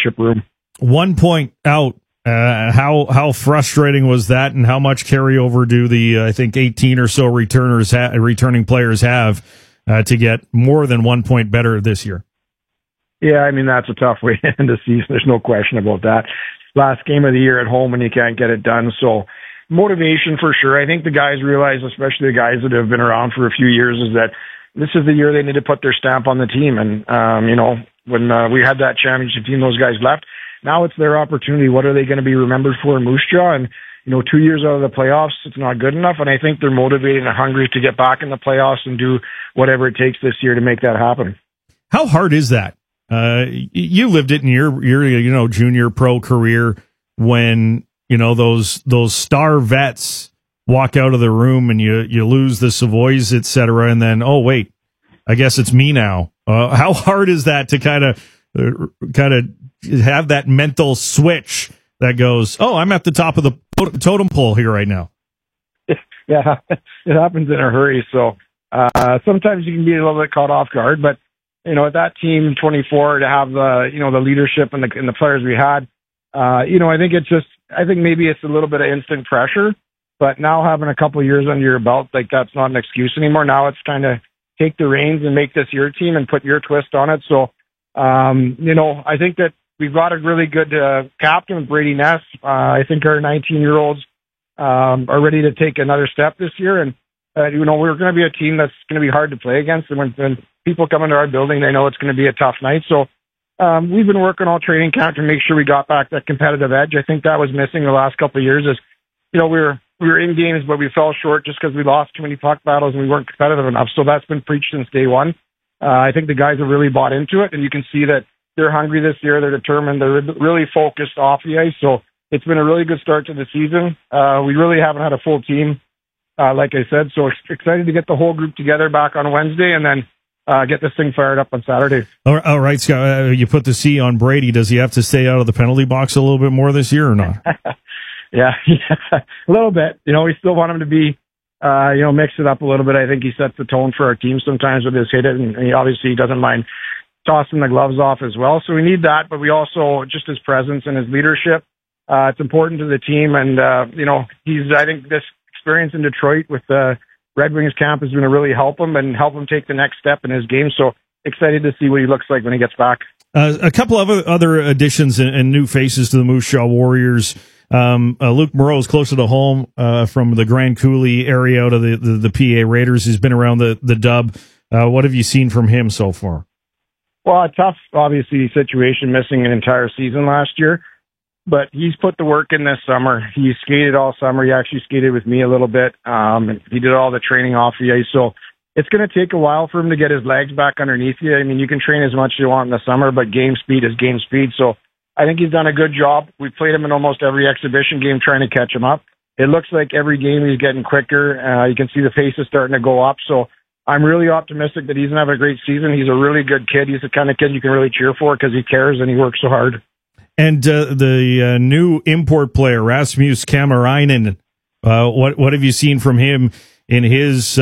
leadership room. 1 point out. How frustrating was that, and how much carryover do the I think 18 or so returning players have to get more than 1 point better this year? Yeah, I mean, that's a tough way to end the season. There's no question about that. Last game of the year at home and you can't get it done. So motivation for sure. I think the guys realize, especially the guys that have been around for a few years, is that this is the year they need to put their stamp on the team. And, when we had that championship team, those guys left. Now it's their opportunity. What are they going to be remembered for in Moose Jaw? And, 2 years out of the playoffs, it's not good enough. And I think they're motivated and hungry to get back in the playoffs and do whatever it takes this year to make that happen. How hard is that? You lived it in your junior pro career when, those star vets walk out of the room and you lose the Savoys, et cetera. And then, oh, wait, I guess it's me now. How hard is that to kind of have that mental switch that goes, oh, I'm at the top of the totem pole here right now? Yeah, it happens in a hurry. So sometimes you can be a little bit caught off guard, but at that team 24 to have the leadership and the players we had, I think maybe it's a little bit of instant pressure, but now having a couple of years under your belt, like, that's not an excuse anymore. Now it's kind of take the reins and make this your team and put your twist on it. So, I think that we've got a really good captain, Brady Ness. I think our 19-year-olds are ready to take another step this year. And, we're going to be a team that's going to be hard to play against. And when people come into our building, they know it's going to be a tough night. So we've been working all training camp to make sure we got back that competitive edge. I think that was missing the last couple of years. We were in games, but we fell short just because we lost too many puck battles and we weren't competitive enough. So that's been preached since day one. I think the guys have really bought into it, and you can see that they're hungry this year. They're determined. They're really focused off the ice. So it's been a really good start to the season. We really haven't had a full team, like I said. So excited to get the whole group together back on Wednesday and then get this thing fired up on Saturday. All right, Scott, you put the C on Brady. Does he have to stay out of the penalty box a little bit more this year or not? Yeah, a little bit. We still want him to be, mix it up a little bit. I think he sets the tone for our team sometimes with his hit it, and he obviously doesn't mind tossing the gloves off as well. So we need that, but we also, just his presence and his leadership, it's important to the team. And, I think this experience in Detroit with the Red Wings camp is going to really help him take the next step in his game. So excited to see what he looks like when he gets back. A couple of other additions and new faces to the Moose Jaw Warriors. Luke Moreau is closer to home from the Grand Coulee area out of the PA Raiders. He's been around the Dub. What have you seen from him so far? Well, a tough, obviously, situation, missing an entire season last year. But he's put the work in this summer. He skated all summer. He actually skated with me a little bit. And he did all the training off the ice. So it's going to take a while for him to get his legs back underneath you. I mean, you can train as much as you want in the summer, but game speed is game speed. So I think he's done a good job. We played him in almost every exhibition game trying to catch him up. It looks like every game he's getting quicker. You can see the faces starting to go up. So I'm really optimistic that he's going to have a great season. He's a really good kid. He's the kind of kid you can really cheer for because he cares and he works so hard. And the new import player, Rasmus Kamarainen, what have you seen from him in his,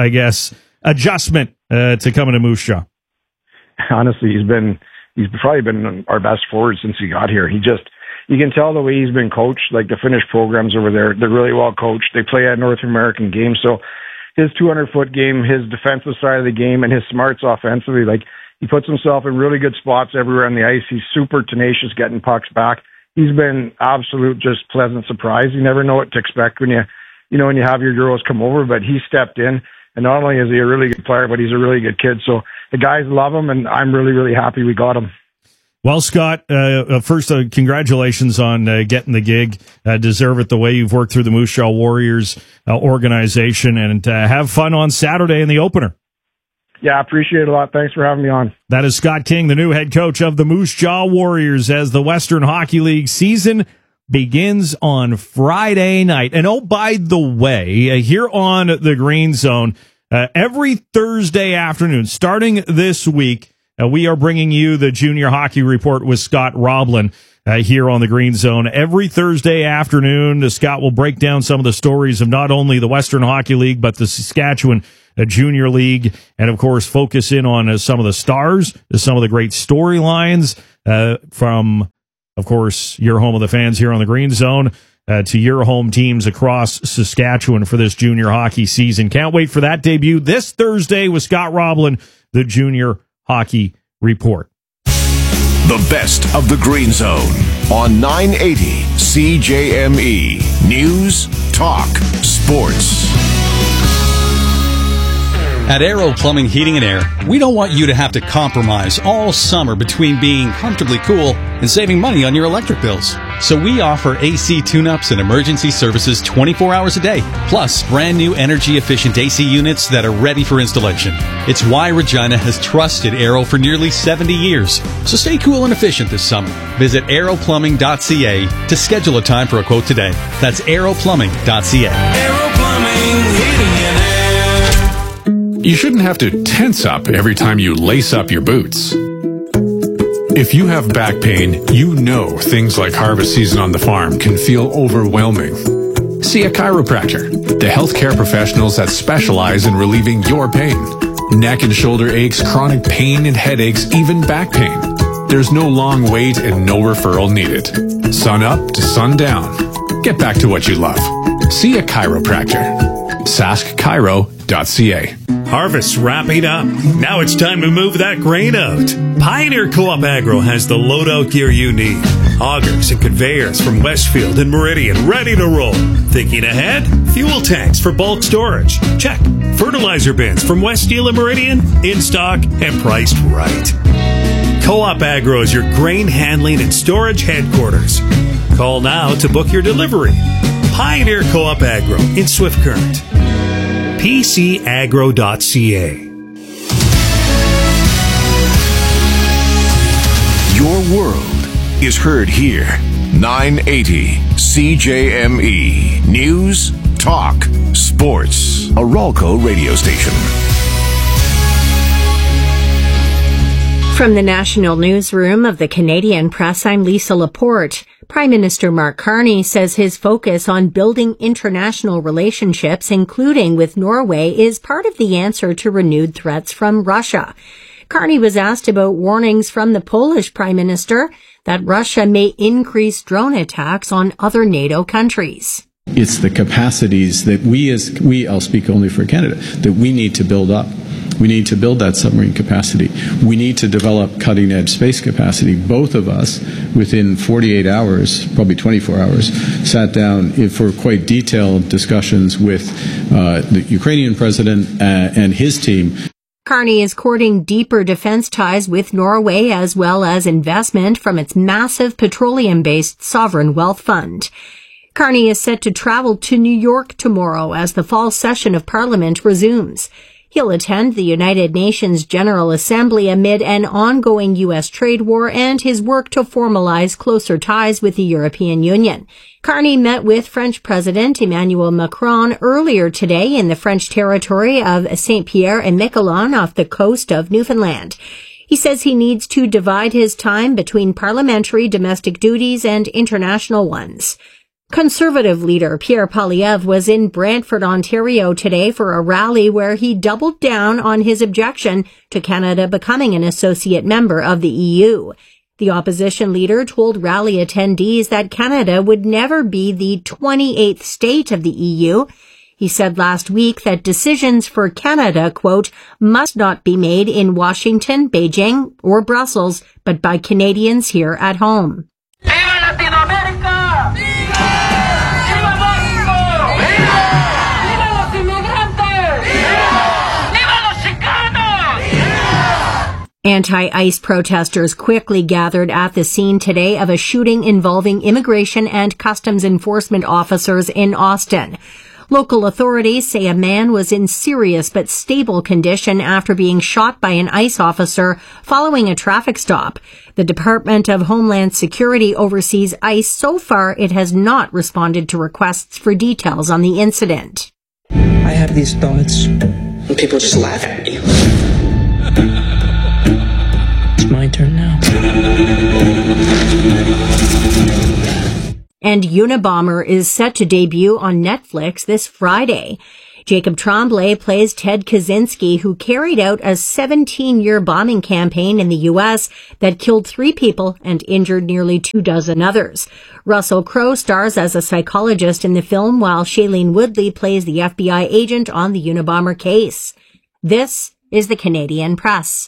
adjustment to coming to Moose Jaw? Honestly, he's probably been our best forward since he got here. You can tell the way he's been coached, like the Finnish programs over there, they're really well coached. They play at North American games. So his 200-foot game, his defensive side of the game, and his smarts offensively, like, he puts himself in really good spots everywhere on the ice. He's super tenacious getting pucks back. He's been absolute just pleasant surprise. You never know what to expect when when you have your girls come over, but he stepped in. And not only is he a really good player, but he's a really good kid. So the guys love him, and I'm really, really happy we got him. Well, Scott, first, congratulations on getting the gig. Deserve it the way you've worked through the Moose Jaw Warriors organization, and have fun on Saturday in the opener. Yeah, I appreciate it a lot. Thanks for having me on. That is Scott King, the new head coach of the Moose Jaw Warriors, as the Western Hockey League season begins on Friday night. And oh, by the way, here on the Green Zone, every Thursday afternoon, starting this week, we are bringing you the Junior Hockey Report with Scott Roblin here on the Green Zone. Every Thursday afternoon, Scott will break down some of the stories of not only the Western Hockey League, but the Saskatchewan Junior League, and of course focus in on some of the stars, some of the great storylines, from, of course, your home of the fans here on the Green Zone to your home teams across Saskatchewan for this junior hockey season. Can't wait for that debut this Thursday with Scott Roblin, the Junior Hockey Report. The best of the Green Zone on 980 CJME. News, talk, sports. At Aero Plumbing, Heating and Air, we don't want you to have to compromise all summer between being comfortably cool and saving money on your electric bills. So we offer AC tune-ups and emergency services 24 hours a day, plus brand new energy-efficient AC units that are ready for installation. It's why Regina has trusted Aero for nearly 70 years. So stay cool and efficient this summer. Visit aeroplumbing.ca to schedule a time for a quote today. That's aeroplumbing.ca. Aero Plumbing, Heating and Air. You shouldn't have to tense up every time you lace up your boots. If you have back pain, you know things like harvest season on the farm can feel overwhelming. See a chiropractor, the healthcare professionals that specialize in relieving your pain. Neck and shoulder aches, chronic pain and headaches, even back pain. There's no long wait and no referral needed. Sun up to sundown. Get back to what you love. See a chiropractor. saskchiro.ca. Harvest's wrapping up. Now it's time to move that grain out. Pioneer Co-op Agro has the loadout gear you need. Augers and conveyors from Westfield and Meridian ready to roll. Thinking ahead? Fuel tanks for bulk storage. Check. Fertilizer bins from West Steel and Meridian in stock and priced right. Co-op Agro is your grain handling and storage headquarters. Call now to book your delivery. Pioneer Co-op Agro in Swift Current. PCagro.ca. Your world is heard here. 980 CJME. News, talk, sports. A Ralco radio station. From the National Newsroom of the Canadian Press, I'm Lisa Laporte. Prime Minister Mark Carney says his focus on building international relationships, including with Norway, is part of the answer to renewed threats from Russia. Carney was asked about warnings from the Polish Prime Minister that Russia may increase drone attacks on other NATO countries. It's the capacities that I'll speak only for Canada, that we need to build up. We need to build that submarine capacity. We need to develop cutting-edge space capacity. Both of us, within 48 hours, probably 24 hours, sat down for quite detailed discussions with the Ukrainian president and his team. Carney is courting deeper defense ties with Norway as well as investment from its massive petroleum-based sovereign wealth fund. Carney is set to travel to New York tomorrow as the fall session of Parliament resumes. He'll attend the United Nations General Assembly amid an ongoing U.S. trade war and his work to formalize closer ties with the European Union. Carney met with French President Emmanuel Macron earlier today in the French territory of Saint-Pierre-et-Miquelon off the coast of Newfoundland. He says he needs to divide his time between parliamentary domestic duties and international ones. Conservative leader Pierre Poilievre was in Brantford, Ontario today for a rally where he doubled down on his objection to Canada becoming an associate member of the EU. The opposition leader told rally attendees that Canada would never be the 28th state of the EU. He said last week that decisions for Canada, quote, must not be made in Washington, Beijing, or Brussels, but by Canadians here at home. Anti-ICE protesters quickly gathered at the scene today of a shooting involving immigration and customs enforcement officers in Austin. Local authorities say a man was in serious but stable condition after being shot by an ICE officer following a traffic stop. The Department of Homeland Security oversees ICE. So far, it has not responded to requests for details on the incident. I have these thoughts, and people just laugh at me. It's my turn now. And Unabomber is set to debut on Netflix this Friday. Jacob Tremblay plays Ted Kaczynski, who carried out a 17-year bombing campaign in the U.S. that killed 3 people and injured nearly 24 others. Russell Crowe stars as a psychologist in the film, while Shailene Woodley plays the FBI agent on the Unabomber case. This is the Canadian Press.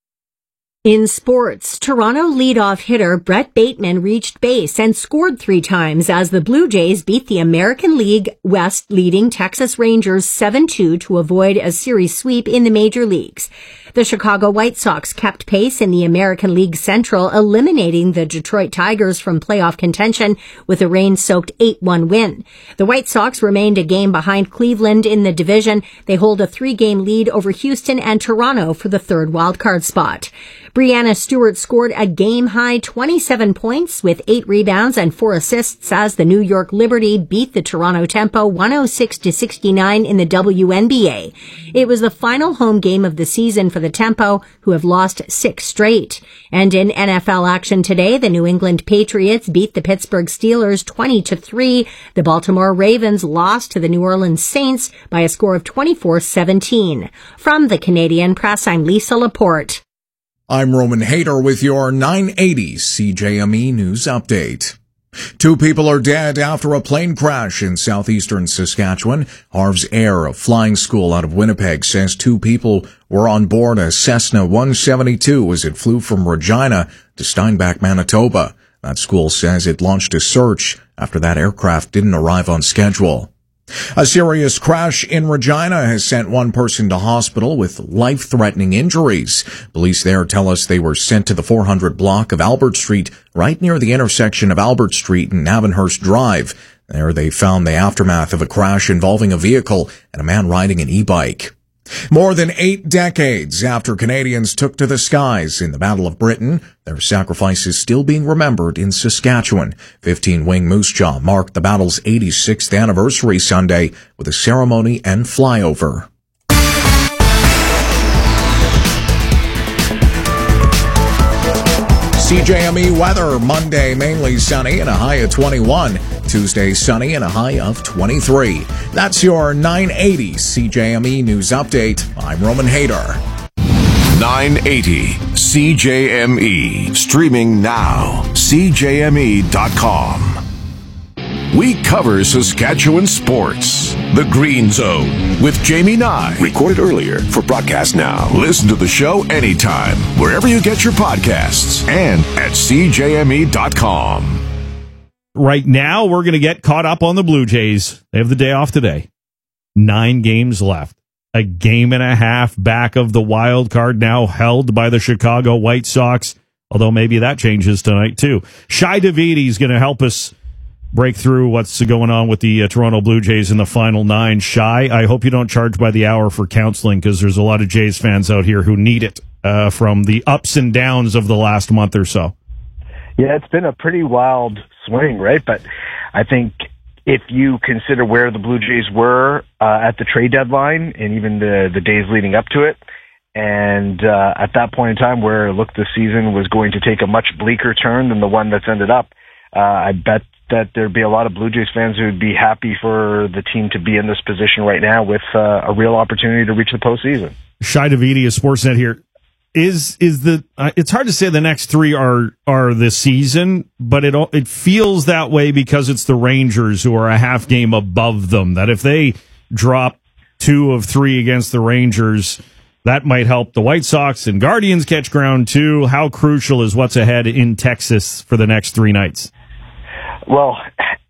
In sports, Toronto leadoff hitter Brett Bateman reached base and scored 3 times as the Blue Jays beat the American League West leading Texas Rangers 7-2 to avoid a series sweep in the major leagues. The Chicago White Sox kept pace in the American League Central, eliminating the Detroit Tigers from playoff contention with a rain-soaked 8-1 win. The White Sox remained a game behind Cleveland in the division. They hold a 3-game lead over Houston and Toronto for the 3rd wildcard spot. Brianna Stewart scored a game-high 27 points with 8 rebounds and 4 assists as the New York Liberty beat the Toronto Tempo 106-69 in the WNBA. It was the final home game of the season for the Tempo, who have lost 6 straight. And in NFL action today, the New England Patriots beat the Pittsburgh Steelers 20-3. The Baltimore Ravens lost to the New Orleans Saints by a score of 24-17. From the Canadian Press, I'm Lisa Laporte. I'm Roman Hayter with your 980 CJME News Update. 2 people are dead after a plane crash in southeastern Saskatchewan. Harv's Air, a flying school out of Winnipeg, says 2 people were on board a Cessna 172 as it flew from Regina to Steinbach, Manitoba. That school says it launched a search after that aircraft didn't arrive on schedule. A serious crash in Regina has sent 1 person to hospital with life-threatening injuries. Police there tell us they were sent to the 400 block of Albert Street, right near the intersection of Albert Street and Navanhurst Drive. There they found the aftermath of a crash involving a vehicle and a man riding an e-bike. More than 8 decades after Canadians took to the skies in the Battle of Britain, their sacrifice is still being remembered in Saskatchewan. 15-wing Moose Jaw marked the battle's 86th anniversary Sunday with a ceremony and flyover. CJME weather, Monday mainly sunny and a high of 21. Tuesday sunny and a high of 23. That's your 980 CJME News Update. I'm Roman Hayter. 980 CJME. Streaming now. CJME.com. We cover Saskatchewan sports. The Green Zone with Jamie Nye. Recorded earlier for broadcast now. Listen to the show anytime, wherever you get your podcasts, and at CJME.com. Right now, we're going to get caught up on the Blue Jays. They have the day off today. 9 games left. A game and a half back of the wild card, now held by the Chicago White Sox, although maybe that changes tonight, too. Shai Davidi is going to help us break through what's going on with the Toronto Blue Jays in the final 9. Shai, I hope you don't charge by the hour for counseling, because there's a lot of Jays fans out here who need it from the ups and downs of the last month or so. Yeah, it's been a pretty wild swing, right? But I think if you consider where the Blue Jays were at the trade deadline and even the days leading up to it, and at that point in time where it looked the season was going to take a much bleaker turn than the one that's ended up, I bet that there'd be a lot of Blue Jays fans who would be happy for the team to be in this position right now with a real opportunity to reach the postseason. Shai Davidi of Sportsnet here. Is it's hard to say the next 3 are this season, but it feels that way because it's the Rangers who are a half game above them. That if they drop 2 of 3 against the Rangers, that might help the White Sox and Guardians catch ground too. How crucial is what's ahead in Texas for the next 3 nights? Well,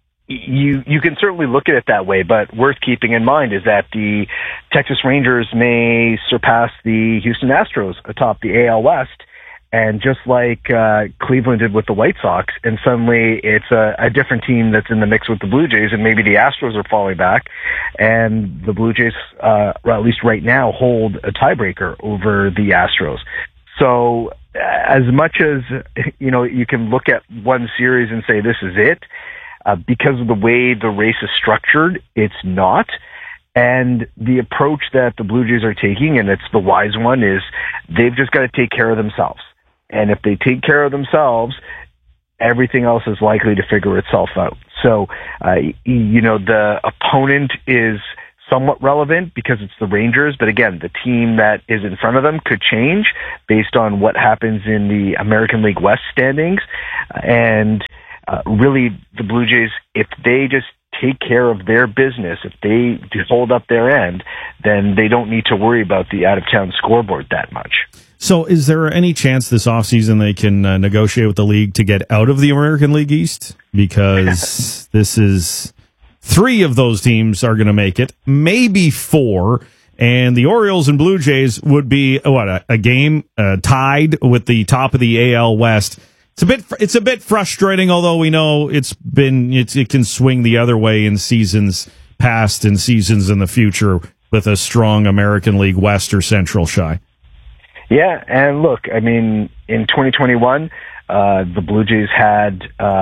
you can certainly look at it that way, but worth keeping in mind is that the Texas Rangers may surpass the Houston Astros atop the AL West, and just like Cleveland did with the White Sox, and suddenly it's a different team that's in the mix with the Blue Jays, and maybe the Astros are falling back, and the Blue Jays, at least right now, hold a tiebreaker over the Astros. So as much as, you can look at one series and say this is it, because of the way the race is structured, it's not. And the approach that the Blue Jays are taking, and it's the wise one, is they've just got to take care of themselves. And if they take care of themselves, everything else is likely to figure itself out. So, the opponent is somewhat relevant because it's the Rangers, but again, the team that is in front of them could change based on what happens in the American League West standings. And really, the Blue Jays, if they just take care of their business, if they hold up their end, then they don't need to worry about the out-of-town scoreboard that much. So is there any chance this offseason they can negotiate with the league to get out of the American League East? Because this is 3 of those teams are going to make it, maybe 4, and the Orioles and Blue Jays would be, a game tied with the top of the AL West. It's a bit frustrating, although we know it can swing the other way in seasons past and seasons in the future with a strong American League West or Central, Shy. Yeah, and look, I mean, in 2021, the Blue Jays had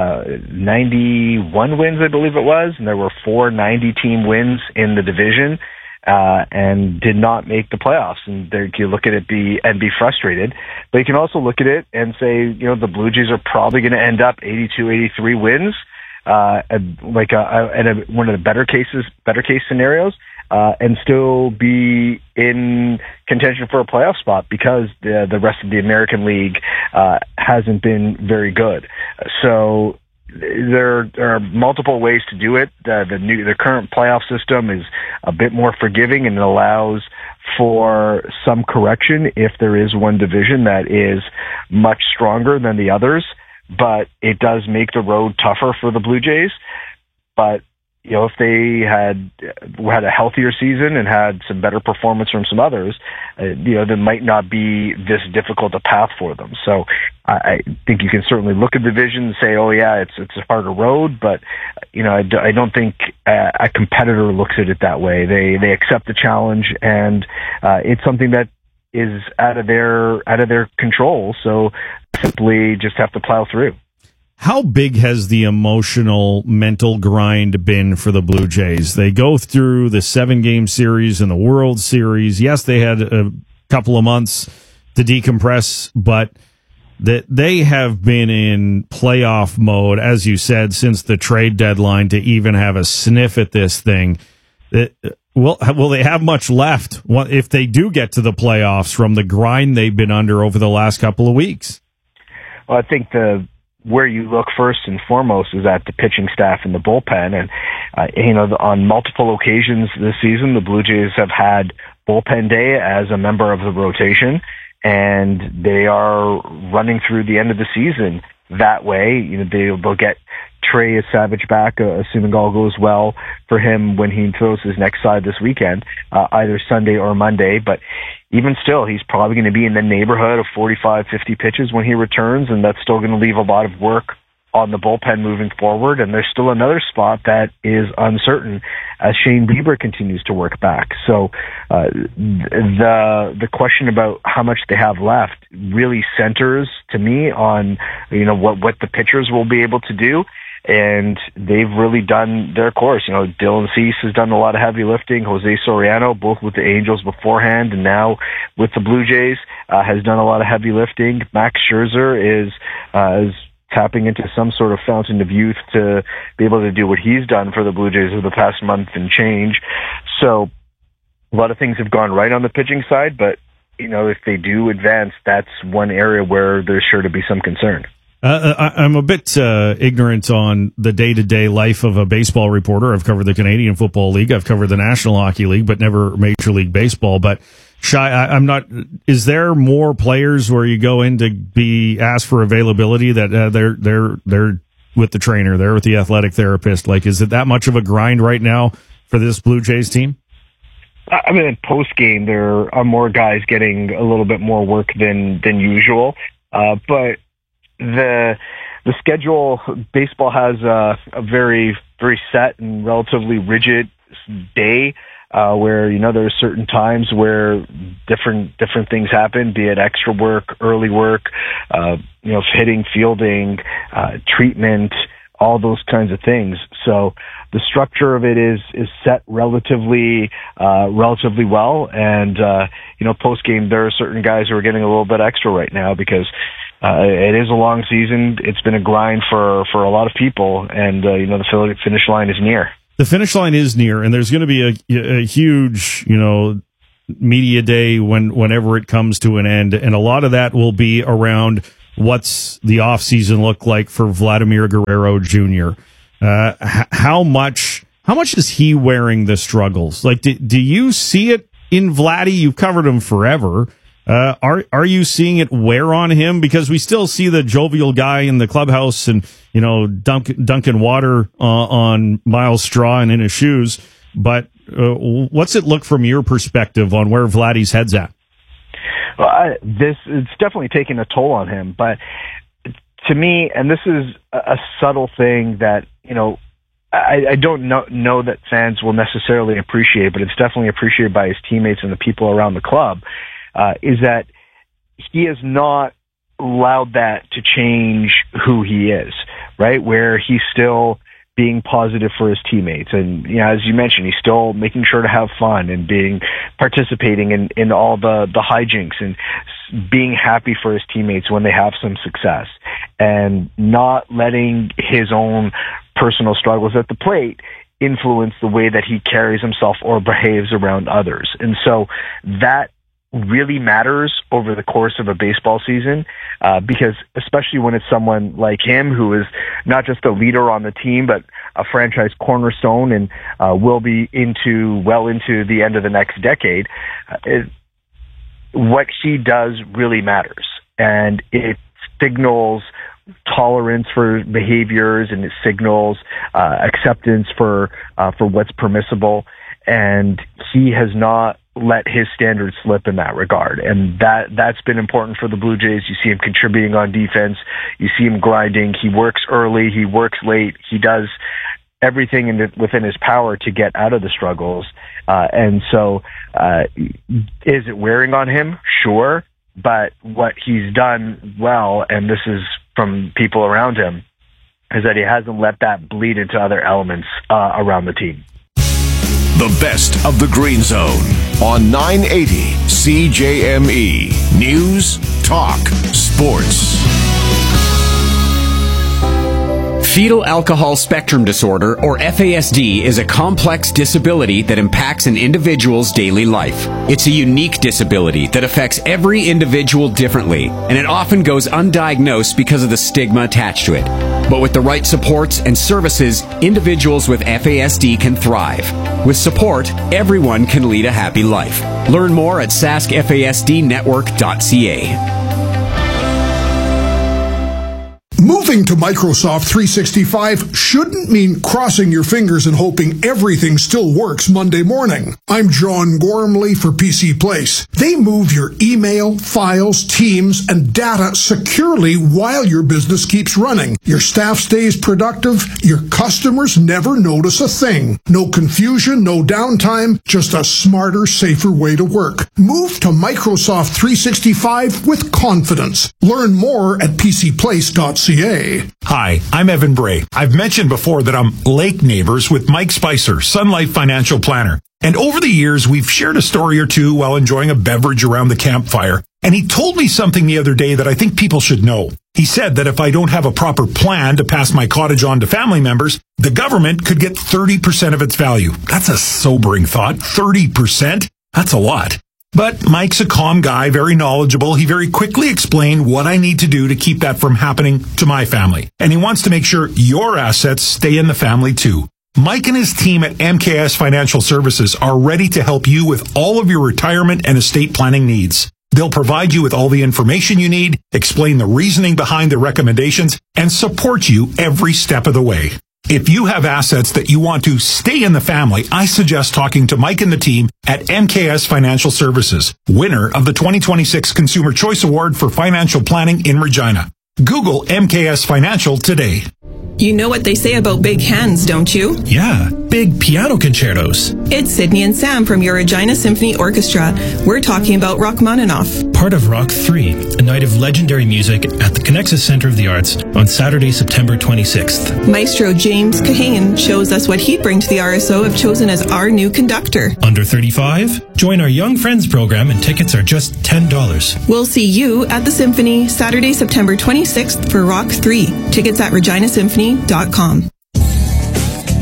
91 wins, I believe it was, and there were 4 90-team wins in the division. And did not make the playoffs. And there you look at it be frustrated. But you can also look at it and say, the Blue Jays are probably going to end up 82, 83 wins, in one of the better case scenarios, and still be in contention for a playoff spot because the rest of the American League hasn't been very good. So there are multiple ways to do it. The current playoff system is a bit more forgiving and it allows for some correction if there is one division that is much stronger than the others, but it does make the road tougher for the Blue Jays. But if they had a healthier season and had some better performance from some others, there might not be this difficult a path for them. So I think you can certainly look at the division and say, oh yeah, it's a harder road, but I don't think a competitor looks at it that way. They accept the challenge, and it's something that is out of their control. So simply just have to plow through. How big has the emotional, mental grind been for the Blue Jays? They go through the 7-game series and the World Series. Yes, they had a couple of months to decompress, but they have been in playoff mode, as you said, since the trade deadline to even have a sniff at this thing. Will they have much left if they do get to the playoffs from the grind they've been under over the last couple of weeks? Well, I think where you look first and foremost is at the pitching staff and the bullpen. And, on multiple occasions this season, the Blue Jays have had bullpen day as a member of the rotation, and they are running through the end of the season that way. They'll get Trey Savage back, assuming all goes well for him when he throws his next side this weekend, either Sunday or Monday. But even still, he's probably going to be in the neighborhood of 45, 50 pitches when he returns, and that's still going to leave a lot of work on the bullpen moving forward. And there's still another spot that is uncertain as Shane Bieber continues to work back. So the question about how much they have left really centers to me on what the pitchers will be able to do. And they've really done their course. Dylan Cease has done a lot of heavy lifting. Jose Soriano, both with the Angels beforehand and now with the Blue Jays, has done a lot of heavy lifting. Max Scherzer is tapping into some sort of fountain of youth to be able to do what he's done for the Blue Jays over the past month and change. So a lot of things have gone right on the pitching side, but if they do advance, that's one area where there's sure to be some concern. I'm a bit ignorant on the day-to-day life of a baseball reporter. I've covered the Canadian Football League. I've covered the National Hockey League, but never Major League Baseball. But Shy, I'm not. Is there more players where you go in to be asked for availability that they're with the trainer, they're with the athletic therapist? Like, is it that much of a grind right now for this Blue Jays team? I mean, post game, there are more guys getting a little bit more work than usual, but the schedule, baseball has a very, very set and relatively rigid day, where, there are certain times where different things happen, be it extra work, early work, hitting, fielding, treatment, all those kinds of things. So the structure of it is set relatively well. And, post game, there are certain guys who are getting a little bit extra right now because it is a long season. It's been a grind for a lot of people, and the finish line is near. the finish line is near, and there's going to be a huge, media day whenever it comes to an end, and a lot of that will be around what's the off season look like for Vladimir Guerrero Jr. How much is he wearing the struggles? Like, do you see it in Vladdy? You've covered him forever. Are you seeing it wear on him? Because we still see the jovial guy in the clubhouse and, dunking water on Miles' straw and in his shoes. But what's it look from your perspective on where Vladdy's head's at? Well, it's definitely taking a toll on him. But to me, and this is a subtle thing that, I don't know that fans will necessarily appreciate, but it's definitely appreciated by his teammates and the people around the club, is that he has not allowed that to change who he is, right? Where he's still being positive for his teammates. And, as you mentioned, he's still making sure to have fun and participating in all the hijinks and being happy for his teammates when they have some success and not letting his own personal struggles at the plate influence the way that he carries himself or behaves around others. And so that really matters over the course of a baseball season, because especially when it's someone like him who is not just a leader on the team, but a franchise cornerstone and will be well into the end of the next decade, what he does really matters. And it signals tolerance for behaviors, and it signals acceptance for what's permissible. And he has not let his standards slip in that regard. And that's been important for the Blue Jays. You see him contributing on defense. You see him grinding. He works early. He works late. He does everything within his power to get out of the struggles. And so, is it wearing on him? Sure. But what he's done well, and this is from people around him, is that he hasn't let that bleed into other elements around the team. The best of the Green Zone on 980 CJME. News, talk, sports. Fetal alcohol spectrum disorder, or FASD, is a complex disability that impacts an individual's daily life. It's a unique disability that affects every individual differently, and it often goes undiagnosed because of the stigma attached to it. But with the right supports and services, individuals with FASD can thrive. With support, everyone can lead a happy life. Learn more at saskfasdnetwork.ca. Moving to Microsoft 365 shouldn't mean crossing your fingers and hoping everything still works Monday morning. I'm John Gormley for PC Place. They move your email, files, teams, and data securely while your business keeps running. Your staff stays productive. Your customers never notice a thing. No confusion, no downtime, just a smarter, safer way to work. Move to Microsoft 365 with confidence. Learn more at pcplace.ca. Hi, I'm Evan Bray. I've mentioned before that I'm Lake Neighbors with Mike Spicer, Sun Life Financial Planner. And over the years, we've shared a story or two while enjoying a beverage around the campfire. And he told me something the other day that I think people should know. He said that if I don't have a proper plan to pass my cottage on to family members, the government could get 30% of its value. That's a sobering thought. 30%? That's a lot. But Mike's a calm guy, very knowledgeable. He very quickly explained what I need to do to keep that from happening to my family. And he wants to make sure your assets stay in the family too. Mike and his team at MKS Financial Services are ready to help you with all of your retirement and estate planning needs. They'll provide you with all the information you need, explain the reasoning behind the recommendations, and support you every step of the way. If you have assets that you want to stay in the family, I suggest talking to Mike and the team at MKS Financial Services, winner of the 2026 Consumer Choice Award for Financial Planning in Regina. Google MKS Financial today. You know what they say about big hands, don't you? Yeah, big piano concertos. It's Sydney and Sam from your Regina Symphony Orchestra. We're talking about Rachmaninoff. Part of Rock 3, a night of legendary music at the Connexus Center of the Arts on Saturday, September 26th. Maestro James Kahane shows us what he'd bring to the RSO if chosen as our new conductor. Under 35? Join our Young Friends program and tickets are just $10. We'll see you at the Symphony Saturday, September 26th for Rock 3. Tickets at reginasymphony.com.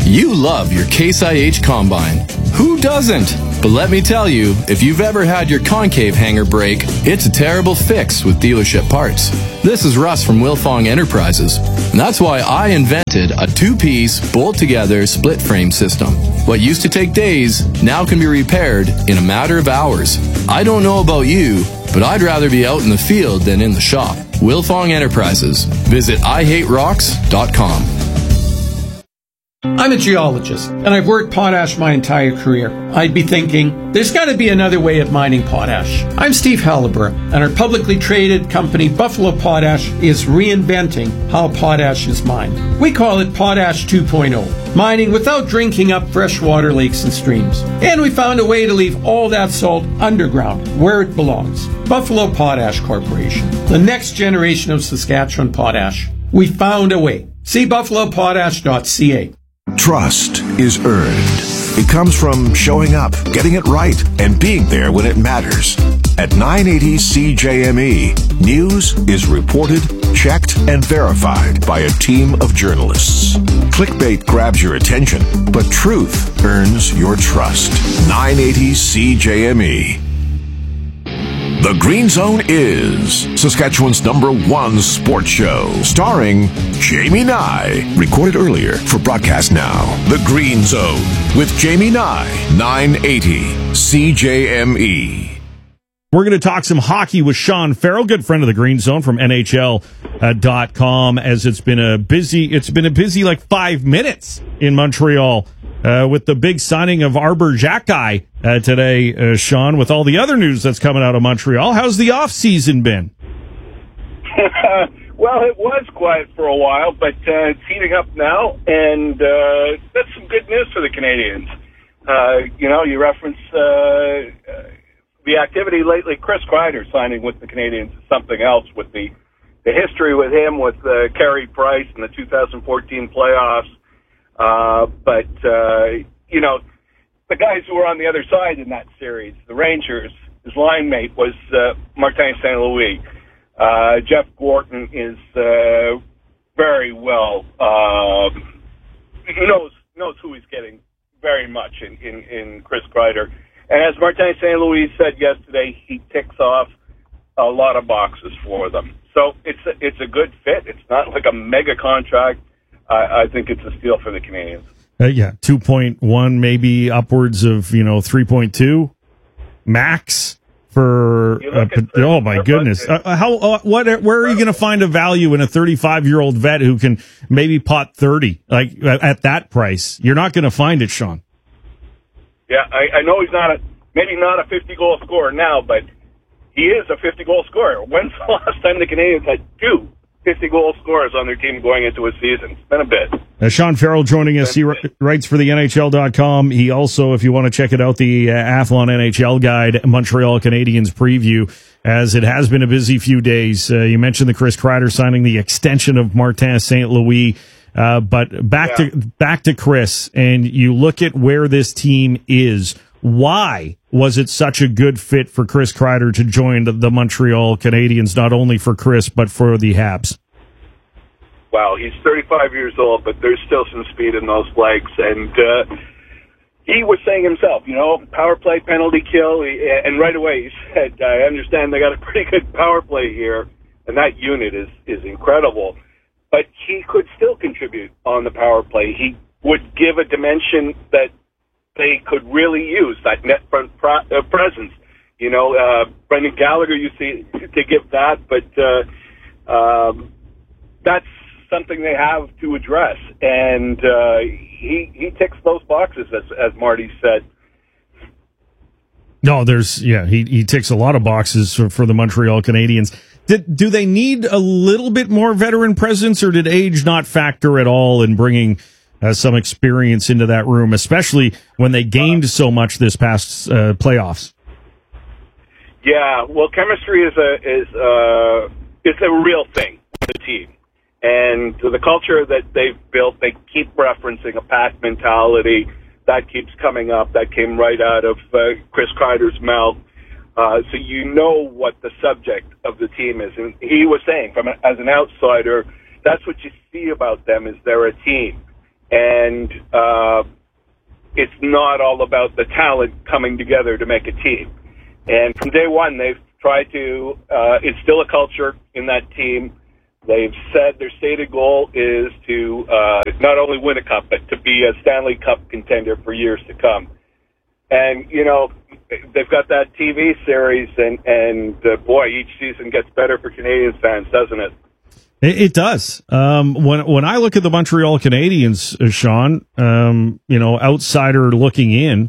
You love your Case IH Combine. Who doesn't? But let me tell you, if you've ever had your concave hanger break, it's a terrible fix with dealership parts. This is Russ from Wilfong Enterprises, and that's why I invented a two-piece, bolt-together, split-frame system. What used to take days now can be repaired in a matter of hours. I don't know about you, but I'd rather be out in the field than in the shop. Wilfong Enterprises. Visit IHateRocks.com. I'm a geologist, and I've worked potash my entire career. I'd be thinking, there's got to be another way of mining potash. I'm Steve Halliburton, and our publicly traded company, Buffalo Potash, is reinventing how potash is mined. We call it Potash 2.0, mining without drinking up freshwater lakes and streams. And we found a way to leave all that salt underground, where it belongs. Buffalo Potash Corporation, the next generation of Saskatchewan potash. We found a way. See buffalopotash.ca. Trust is earned. It comes from showing up, getting it right, and being there when it matters. At 980 CJME, news is reported, checked, and verified by a team of journalists. Clickbait grabs your attention, but truth earns your trust. 980 CJME. The Green Zone is Saskatchewan's #1 sports show, starring Jamie Nye. Recorded earlier for broadcast now. The Green Zone with Jamie Nye, 980 CJME. We're going to talk some hockey with Sean Farrell, good friend of the Green Zone from NHL.com, as it's been a busy like 5 minutes in Montreal with the big signing of Arbor Xhekaj today, Sean, with all the other news that's coming out of Montreal. How's the off season been? Well, it was quiet for a while, but it's heating up now, and that's some good news for the Canadians. You reference the activity lately. Chris Kreider signing with the Canadians is something else, with the history with him, with Carey Price in the 2014 playoffs. But the guys who were on the other side in that series, the Rangers, his line mate was Martin St. Louis. Jeff Gorton is very well knows who he's getting very much in Chris Kreider. And as Martin St. Louis said yesterday, he ticks off a lot of boxes for them. So it's a good fit. It's not like a mega contract. I think it's a steal for the Canadians. 2.1, maybe upwards of 3.2 max for. Oh my goodness! Where are you going to find a value in a 35-year-old vet who can maybe pot 30 at that price? You're not going to find it, Sean. Yeah, I know he's maybe not a 50-goal scorer now, but he is a 50-goal scorer. When's the last time the Canadians had two 50-goal scorers on their team going into a season? It's been a bit. Sean Farrell joining us. He writes for the NHL.com. He also, if you want to check it out, the Athlon NHL Guide, Montreal Canadiens preview, as it has been a busy few days. You mentioned the Chris Kreider signing, the extension of Martin St. Louis. But back to Chris, and you look at where this team is. Why was it such a good fit for Chris Kreider to join the Montreal Canadiens, not only for Chris, but for the Habs? Well, he's 35 years old, but there's still some speed in those legs. And he was saying himself, power play, penalty kill. And right away he said, I understand they got a pretty good power play here, and that unit is incredible. But he could still contribute on the power play. He would give a dimension that they could really use, that net front presence. Brendan Gallagher used to give that, but that's something they have to address. And he ticks those boxes, as Marty said. No, he ticks a lot of boxes for the Montreal Canadiens. Do they need a little bit more veteran presence, or did age not factor at all in bringing some experience into that room, especially when they gained so much this past playoffs? Yeah, well, chemistry is a real thing for the team, and the culture that they've built, they keep referencing a pack mentality that keeps coming up. That came right out of Chris Kreider's mouth. So what the subject of the team is. And he was saying, as an outsider, that's what you see about them, is they're a team. and it's not all about the talent coming together to make a team. And from day one, they've tried to instill a culture in that team. They've said their stated goal is to not only win a cup, but to be a Stanley Cup contender for years to come. And, you know, they've got that TV series, and boy, each season gets better for Canadiens fans, doesn't it? It does. When I look at the Montreal Canadiens, Sean, you know, outsider looking in,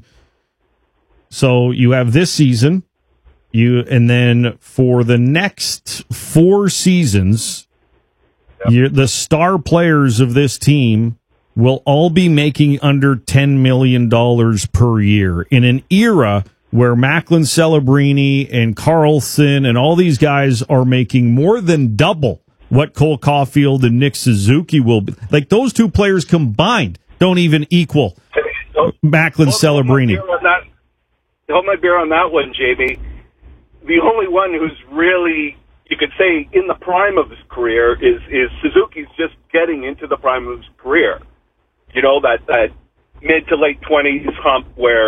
so you have this season, and then for the next 4 seasons, the star players of this team will all be making under $10 million per year in an era where Macklin Celebrini and Carlson and all these guys are making more than double what Cole Caulfield and Nick Suzuki will be. Like, those two players combined don't even equal Macklin Celebrini. Hold my beer on that one, JB. The only one who's really, you could say, in the prime of his career is Suzuki's just getting into the prime of his career. You know, that mid to late 20s hump where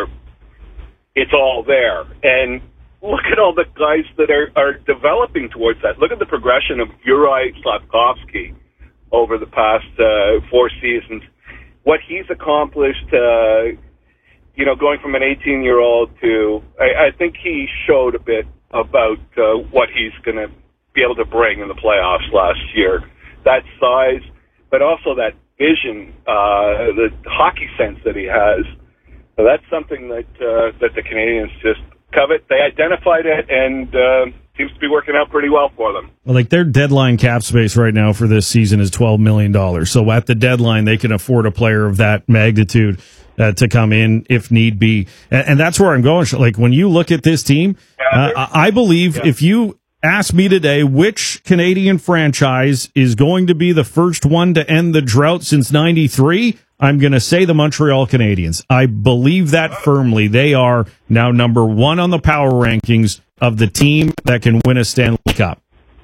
it's all there. And look at all the guys that are developing towards that. Look at the progression of Juraj Slafkovsky over the past 4 seasons. What he's accomplished, you know, going from an 18-year-old to, I think he showed a bit about what he's going to be able to bring in the playoffs last year. That size, but also that vision, the hockey sense that he has. So that's something that the Canadiens just covet. They identified it, and seems to be working out pretty well for them. Well, like, their deadline cap space right now for this season is $12 million. So at the deadline, they can afford a player of that magnitude to come in if need be. And that's where I'm going. Like, when you look at this team, I believe if you ask me today which Canadian franchise is going to be the first one to end the drought since '93, I'm going to say the Montreal Canadiens. I believe that firmly. They are now number 1 on the power rankings of the team that can win a Stanley Cup.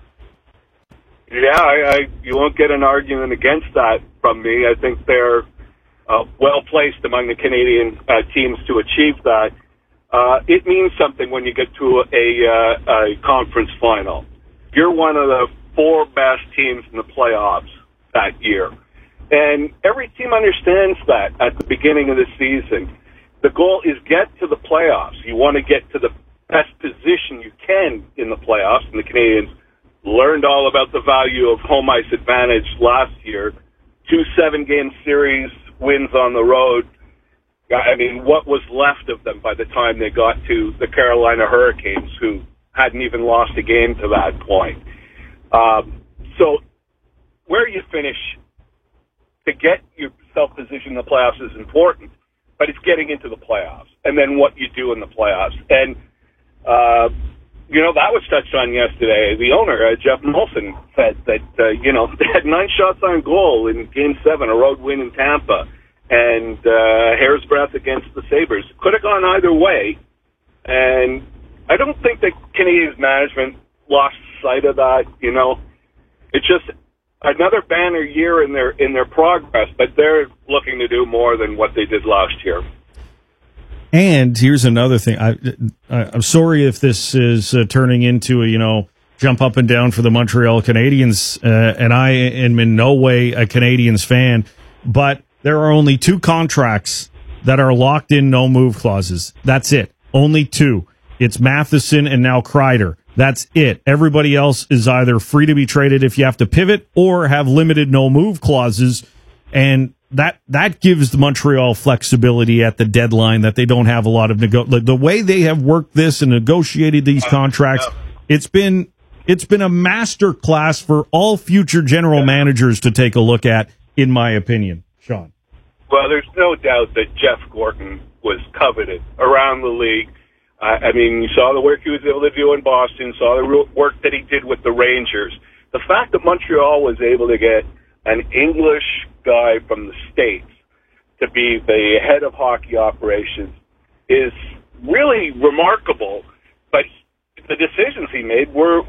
Yeah, you won't get an argument against that from me. I think they're well-placed among the Canadian teams to achieve that. It means something when you get to a conference final. You're one of the 4 best teams in the playoffs that year. And every team understands that at the beginning of the season. The goal is get to the playoffs. You want to get to the best position you can in the playoffs. And the Canadiens learned all about the value of home ice advantage last year. 2 7-game series wins on the road. I mean, what was left of them by the time they got to the Carolina Hurricanes, who hadn't even lost a game to that point? So where you finish to get yourself positioned in the playoffs is important, but it's getting into the playoffs and then what you do in the playoffs. And, you know, that was touched on yesterday. The owner, Jeff Molson, said that, you know, they had 9 shots on goal in Game 7, a road win in Tampa, and hair's breadth against the Sabres. Could have gone either way, and I don't think that Canadiens management lost sight of that. You know, it's just another banner year in their progress, but they're looking to do more than what they did last year. And here's another thing. I'm sorry if this is turning into a, you know, jump up and down for the Montreal Canadiens, and I am in no way a Canadiens fan, but there are only 2 contracts that are locked in no-move clauses. That's it. Only 2. It's Matheson and now Kreider. That's it. Everybody else is either free to be traded if you have to pivot or have limited no-move clauses, and that gives the Montreal flexibility at the deadline that they don't have a lot of the way they have worked this and negotiated these contracts. It's been a master class for all future general managers to take a look at, in my opinion. Sean. Well, there's no doubt that Jeff Gorton was coveted around the league. I mean, you saw the work he was able to do in Boston, saw the work that he did with the Rangers. The fact that Montreal was able to get an English guy from the States to be the head of hockey operations is really remarkable. But the decisions he made were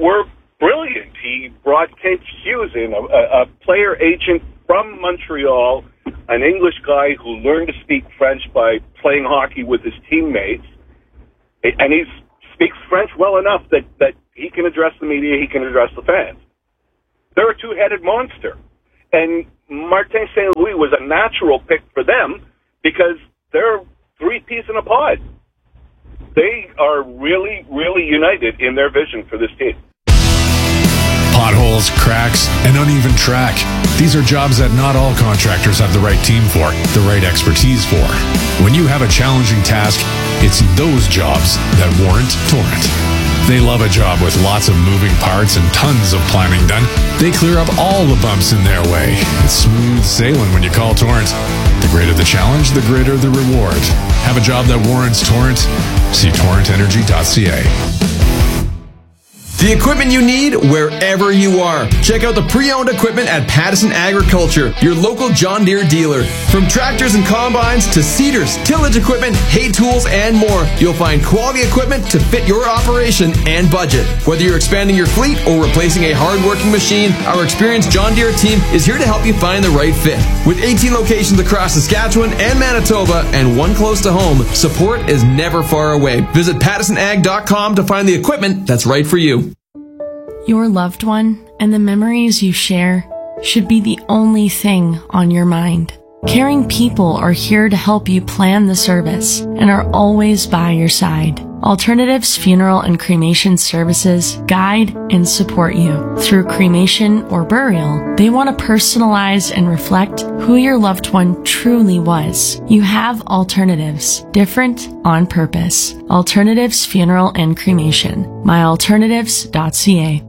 brilliant. He brought Kent Hughes in, a player agent from Montreal an English guy who learned to speak French by playing hockey with his teammates, and he speaks French well enough that he can address the media, he can address the fans. They're a two-headed monster. And Martin St. Louis was a natural pick for them because they're three peas in a pod. They are really, really united in their vision for this team. Potholes, cracks, and uneven track. These are jobs that not all contractors have the right team for, the right expertise for. When you have a challenging task, it's those jobs that warrant Torrent. They love a job with lots of moving parts and tons of planning done. They clear up all the bumps in their way. It's smooth sailing when you call Torrent. The greater the challenge, the greater the reward. Have a job that warrants Torrent? See torrentenergy.ca. The equipment you need wherever you are. Check out the pre-owned equipment at Pattison Agriculture, your local John Deere dealer. From tractors and combines to seeders, tillage equipment, hay tools, and more, you'll find quality equipment to fit your operation and budget. Whether you're expanding your fleet or replacing a hard-working machine, our experienced John Deere team is here to help you find the right fit. With 18 locations across Saskatchewan and Manitoba and one close to home, support is never far away. Visit PattisonAg.com to find the equipment that's right for you. Your loved one and the memories you share should be the only thing on your mind. Caring people are here to help you plan the service and are always by your side. Alternatives Funeral and Cremation Services guide and support you. Through cremation or burial, they want to personalize and reflect who your loved one truly was. You have alternatives, different on purpose. Alternatives Funeral and Cremation. myalternatives.ca.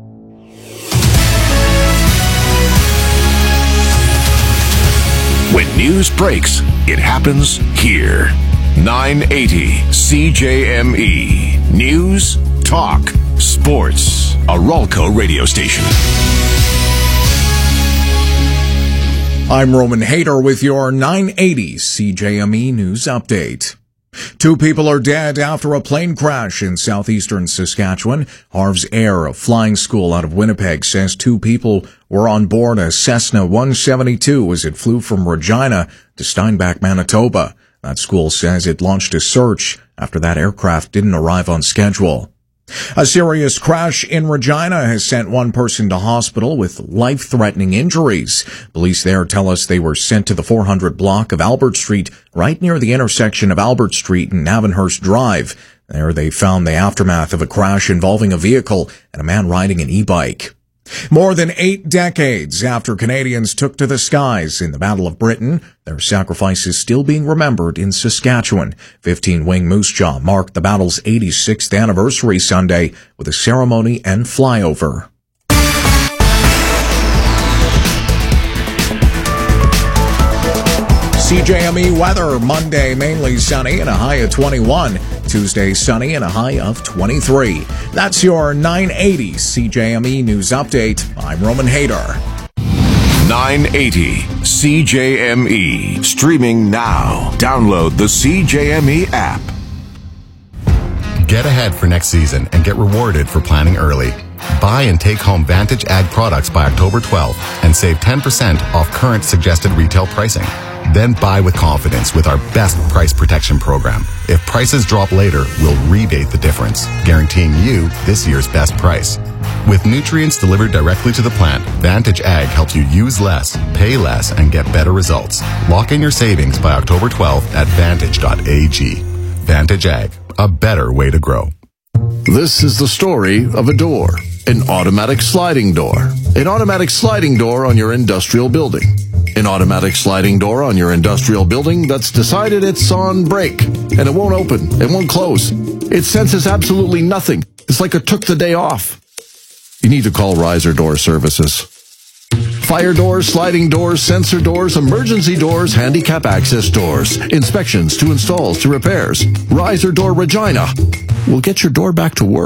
When news breaks, it happens here. 980 CJME. News, talk, sports. A Ralco radio station. I'm Roman Hayter with your 980 CJME News Update. 2 people are dead after a plane crash in southeastern Saskatchewan. Harv's Air, a flying school out of Winnipeg, says 2 people were on board a Cessna 172 as it flew from Regina to Steinbach, Manitoba. That school says it launched a search after that aircraft didn't arrive on schedule. A serious crash in Regina has sent 1 person to hospital with life-threatening injuries. Police there tell us they were sent to the 400 block of Albert Street, right near the intersection of Albert Street and Navanhurst Drive. There they found the aftermath of a crash involving a vehicle and a man riding an e-bike. More than 8 decades after Canadians took to the skies in the Battle of Britain, their sacrifice is still being remembered in Saskatchewan. 15-wing Moose Jaw marked the battle's 86th anniversary Sunday with a ceremony and flyover. CJME weather, Monday mainly sunny and a high of 21. Tuesday sunny and a high of 23. That's your 980 CJME News Update. I'm Roman Hayter. 980 CJME. Streaming now. Download the CJME app. Get ahead for next season and get rewarded for planning early. Buy and take home Vantage Ag products by October 12th and save 10% off current suggested retail pricing. Then buy with confidence with our best price protection program. If prices drop later, we'll rebate the difference, guaranteeing you this year's best price. With nutrients delivered directly to the plant, Vantage Ag helps you use less, pay less, and get better results. Lock in your savings by October 12th at vantage.ag. Vantage Ag, a better way to grow. This is the story of a door, an automatic sliding door. An automatic sliding door on your industrial building. An automatic sliding door on your industrial building that's decided it's on break, and it won't open, it won't close. It senses absolutely nothing. It's like it took the day off. You need to call Riser Door Services. Fire doors, sliding doors, sensor doors, emergency doors, handicap access doors, inspections to installs to repairs. Riser Door Regina will get your door back to work.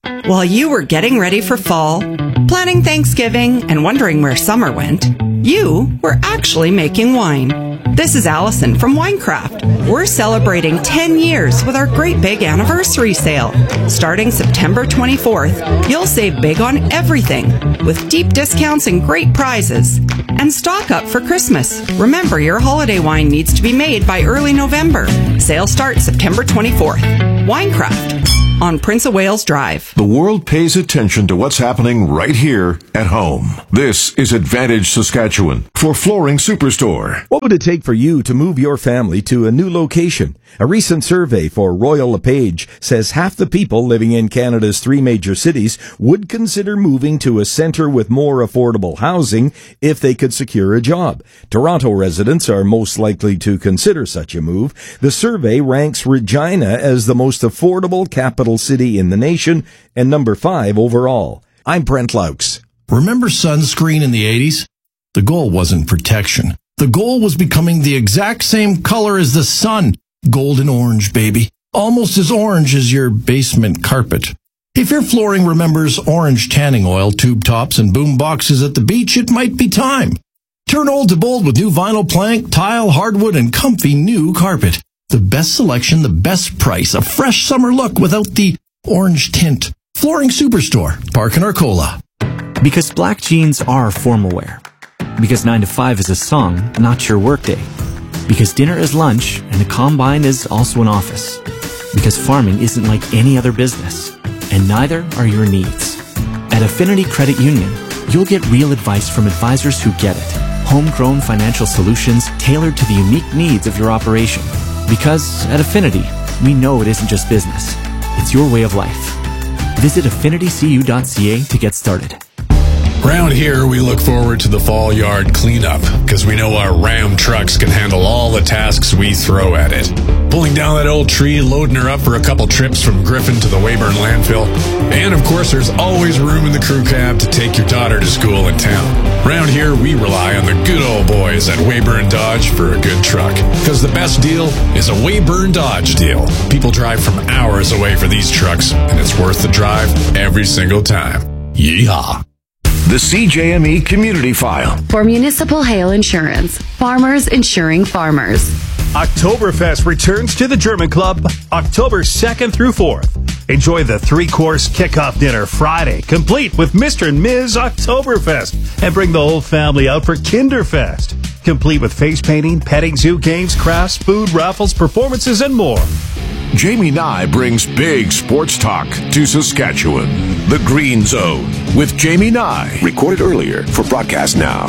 While you were getting ready for fall, planning Thanksgiving, and wondering where summer went, you were actually making wine. This is Allison from Winecraft. We're celebrating 10 years with our great big anniversary sale. Starting September 24th, you'll save big on everything with deep discounts and great prizes. And stock up for Christmas. Remember, your holiday wine needs to be made by early November. Sale starts September 24th. Winecraft on Prince of Wales Drive. The world pays attention to what's happening right here at home. This is Advantage Saskatchewan for Flooring Superstore. What would it take for you to move your family to a new location? A recent survey for Royal LePage says half the people living in Canada's 3 major cities would consider moving to a centre with more affordable housing if they could secure a job. Toronto residents are most likely to consider such a move. The survey ranks Regina as the most affordable capital city in the nation and number 5 overall. I'm Brent Laux. Remember sunscreen in the 80s? The goal wasn't protection. The goal was becoming the exact same color as the sun. Golden orange, baby. Almost as orange as your basement carpet. If your flooring remembers orange tanning oil, tube tops, and boom boxes at the beach, it might be time. Turn old to bold with new vinyl plank, tile, hardwood, and comfy new carpet. The best selection, the best price, a fresh summer look without the orange tint. Flooring Superstore, Park and Arcola. Because black jeans are formal wear. Because 9 to 5 is a song, not your workday. Because dinner is lunch, and a combine is also an office. Because farming isn't like any other business, and neither are your needs. At Affinity Credit Union, you'll get real advice from advisors who get it. Homegrown financial solutions tailored to the unique needs of your operation. Because at Affinity, we know it isn't just business. It's your way of life. Visit affinitycu.ca to get started. Around here, we look forward to the fall yard cleanup because we know our Ram trucks can handle all the tasks we throw at it. Pulling down that old tree, loading her up for a couple trips from Griffin to the Weyburn landfill. And of course, there's always room in the crew cab to take your daughter to school in town. Around here, we rely on the good old boys at Weyburn Dodge for a good truck. Because the best deal is a Weyburn Dodge deal. People drive from hours away for these trucks, and it's worth the drive every single time. Yeehaw! The CJME Community File. For Municipal Hail Insurance, farmers insuring farmers. Oktoberfest returns to the German Club October 2nd through 4th. Enjoy the 3-course kickoff dinner Friday, complete with Mr. and Ms. Oktoberfest. And bring the whole family out for Kinderfest, complete with face painting, petting zoo games, crafts, food, raffles, performances, and more. Jamie Nye brings big sports talk to Saskatchewan. The Green Zone with Jamie Nye. Recorded earlier for broadcast now.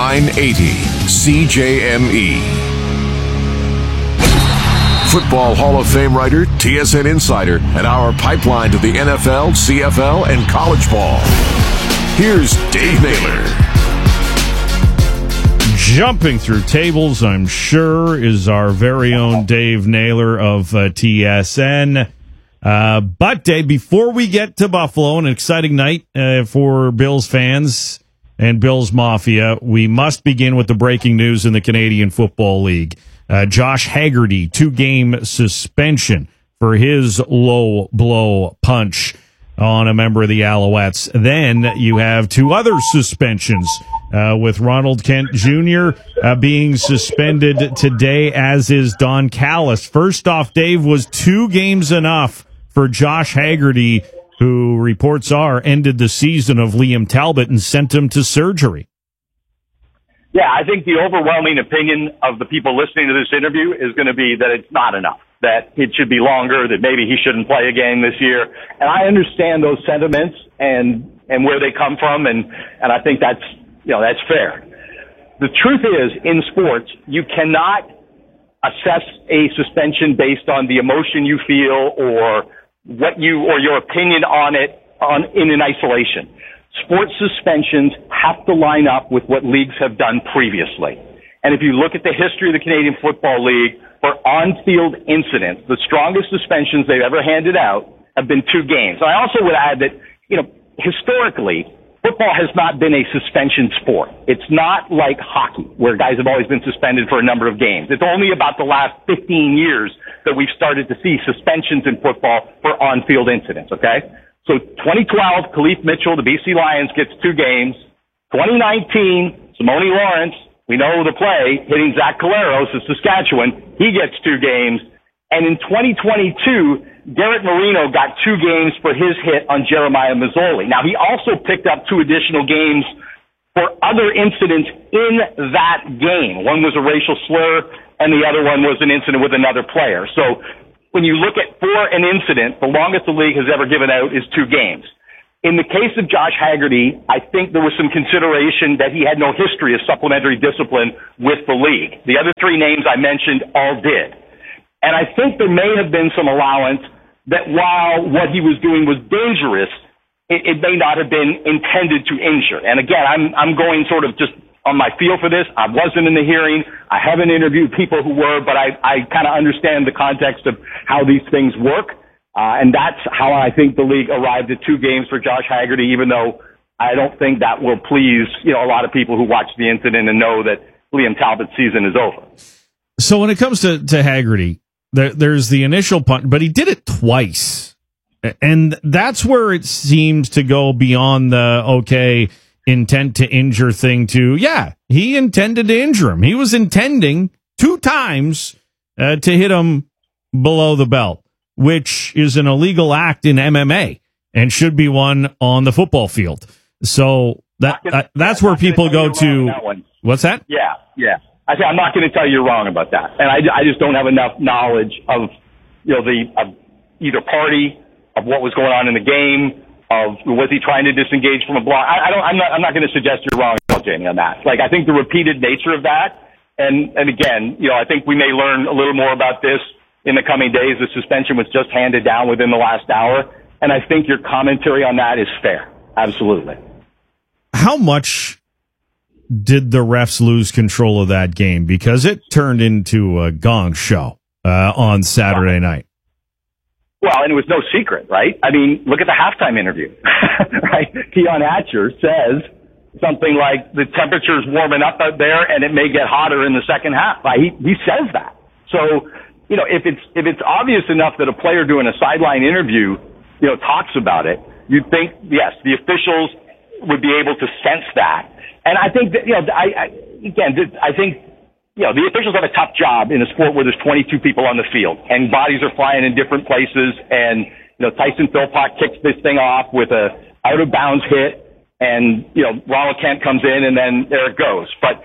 980 CJME. Football Hall of Fame writer, TSN insider, and our pipeline to the NFL, CFL, and college ball. Here's Dave Naylor. Jumping through tables, I'm sure, is our very own Dave Naylor of TSN. But, Dave, before we get to Buffalo, an exciting night for Bills fans and Bills Mafia, we must begin with the breaking news in the Canadian Football League. Josh Haggerty, 2-game suspension for his low blow punch on a member of the Alouettes. Then you have 2 other suspensions, with Ronald Kent Jr. Being suspended today, as is Don Callis. First off, Dave, was 2 games enough for Josh Haggerty, who reports are ended the season of Liam Talbot and sent him to surgery? Yeah, I think the overwhelming opinion of the people listening to this interview is going to be that it's not enough, that it should be longer, that maybe he shouldn't play a game this year. And I understand those sentiments and where they come from, and I think that's fair. The truth is, in sports, you cannot assess a suspension based on the emotion you feel or your opinion on it in an isolation. Sports suspensions have to line up with what leagues have done previously. And if you look at the history of the Canadian Football League, for on-field incidents, the strongest suspensions they've ever handed out have been 2 games. And I also would add that, historically, football has not been a suspension sport. It's not like hockey, where guys have always been suspended for a number of games. It's only about the last 15 years that we've started to see suspensions in football for on-field incidents, okay? So 2012, Khalif Mitchell, the BC Lions, gets 2 games. 2019, Simone Lawrence, we know the play, hitting Zach Collaros of Saskatchewan. He gets 2 games. And in 2022, Garrett Marino got 2 games for his hit on Jeremiah Mazzoli. Now, he also picked up 2 additional games for other incidents in that game. One was a racial slur, and the other one was an incident with another player. So when you look at for an incident, the longest the league has ever given out is 2 games. In the case of Josh Haggerty, I think there was some consideration that he had no history of supplementary discipline with the league. The other 3 names I mentioned all did. And I think there may have been some allowance that while what he was doing was dangerous, it may not have been intended to injure. And again, I'm going sort of just on my feel for this. I wasn't in the hearing. I haven't interviewed people who were, but I kind of understand the context of how these things work. And that's how I think the league arrived at 2 games for Josh Haggerty, even though I don't think that will please, a lot of people who watch the incident and know that Liam Talbot's season is over. So when it comes to Haggerty, there's the initial punt, but he did it twice. And that's where it seems to go beyond the, intent to injure thing to, he intended to injure him. He was intending 2 times to hit him below the belt, which is an illegal act in MMA and should be one on the football field. So that's where people go to. What's that? Yeah. I say I'm not going to tell you you're wrong about that, and I just don't have enough knowledge of either party, of what was going on in the game, of was he trying to disengage from a block. I'm not going to suggest you're wrong, Jamie, on that. Like, I think the repeated nature of that, and again, I think we may learn a little more about this in the coming days. The suspension was just handed down within the last hour, and I think your commentary on that is fair. Absolutely. How much did the refs lose control of that game? Because it turned into a gong show on Saturday night. Well, and it was no secret, right? I mean, look at the halftime interview, right? Keon Hatcher says something like the temperature's warming up out there and it may get hotter in the second half. He says that. So, if it's obvious enough that a player doing a sideline interview, talks about it, you'd think, yes, the officials would be able to sense that. And I think that, I think the officials have a tough job in a sport where there's 22 people on the field and bodies are flying in different places. And, Tyson Philpott kicks this thing off with a out of bounds hit and, Ronald Kent comes in and then there it goes. But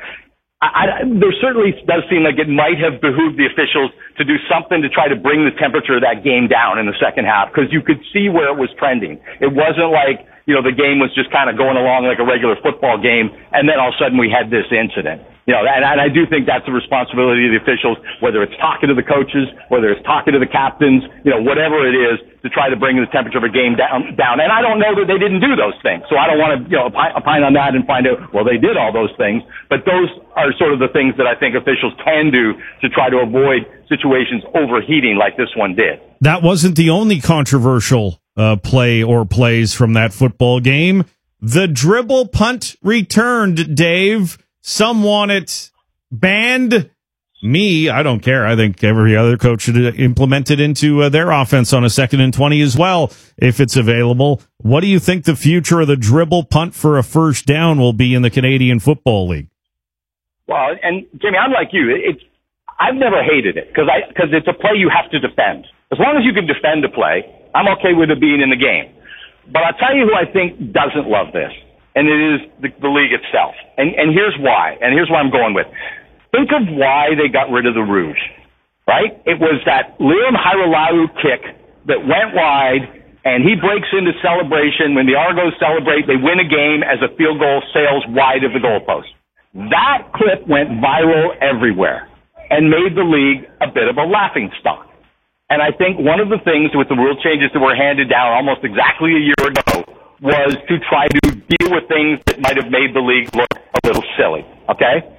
there certainly does seem like it might have behooved the officials to do something to try to bring the temperature of that game down in the second half, because you could see where it was trending. It wasn't like, the game was just kind of going along like a regular football game, and then all of a sudden we had this incident. And I do think that's the responsibility of the officials, whether it's talking to the coaches, whether it's talking to the captains, whatever it is, to try to bring the temperature of a game down. And I don't know that they didn't do those things, so I don't want to, opine on that and find out, well, they did all those things. But those are sort of the things that I think officials can do to try to avoid situations overheating like this one did. That wasn't the only controversial play or plays from that football game. The dribble punt returned, Dave. Some want it banned. Me, I don't care. I think every other coach should implement it into their offense on a 2nd and 20 as well, if it's available. What do you think the future of the dribble punt for a first down will be in the Canadian Football League? Well, and Jimmy, I'm like you. I've never hated it because it's a play you have to defend. As long as you can defend a play, I'm okay with it being in the game. But I'll tell you who I think doesn't love this, and it is the league itself. And here's why, and here's what I'm going with. Think of why they got rid of the Rouge, right? It was that Liam Hairolau kick that went wide, and he breaks into celebration. When the Argos celebrate, they win a game as a field goal sails wide of the goalpost. That clip went viral everywhere and made the league a bit of a laughing stock. And I think one of the things with the rule changes that were handed down almost exactly a year ago was to try to deal with things that might have made the league look a little silly, okay?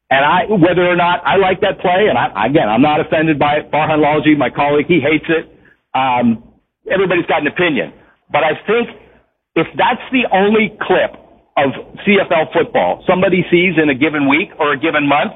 And whether or not I like that play, and I'm not offended by it. Farhan Lalji, my colleague, he hates it. Everybody's got an opinion. But I think if that's the only clip of CFL football somebody sees in a given week or a given month,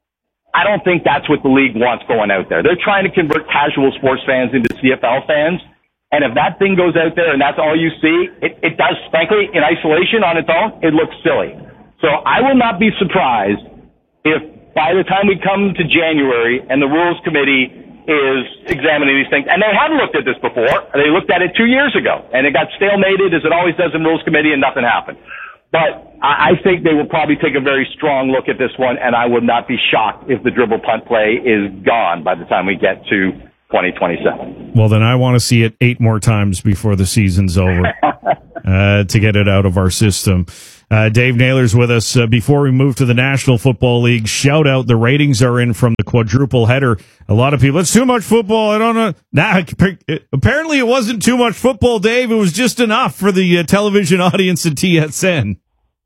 I don't think that's what the league wants going out there. They're trying to convert casual sports fans into CFL fans, And if that thing goes out there and that's all you see, it does, frankly, in isolation on its own, it looks silly. So I will not be surprised if by the time we come to January and the Rules Committee is examining these things, and they have looked at this before, they looked at it 2 years ago, and it got stalemated as it always does in Rules Committee and nothing happened. But I think they will probably take a very strong look at this one, and I would not be shocked if the dribble punt play is gone by the time we get to 2027. Well, then I want to see it 8 more times before the season's over to get it out of our system. Dave Naylor's with us. Before we move to the National Football League, shout out, the ratings are in from the quadruple header. A lot of people, it's too much football. I don't know. Nah, apparently it wasn't too much football, Dave. It was just enough for the television audience at TSN.